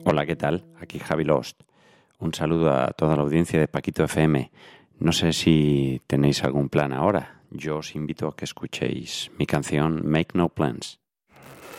Hola, ¿qué tal? Aquí Javi Lost. Un saludo a toda la audiencia de Paquito FM. No sé si tenéis algún plan ahora. Yo os invito a que escuchéis mi canción Make No Plans.